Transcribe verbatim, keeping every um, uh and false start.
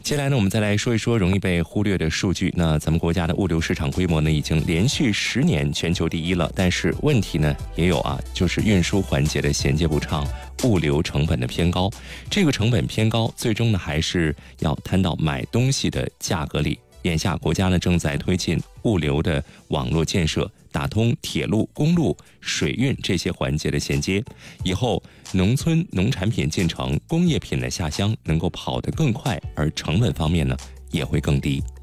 接下来呢，我们再来说一说容易被忽略的数据。那咱们国家的物流市场规模呢，已经连续十年全球第一了，但是问题呢也有啊，就是运输环节的衔接不畅，物流成本的偏高。这个成本偏高，最终呢还是要摊到买东西的价格里。眼下国家呢正在推进物流的网络建设，打通铁路、公路、水运这些环节的衔接，以后农村农产品进城，工业品的下乡能够跑得更快，而成本方面呢也会更低。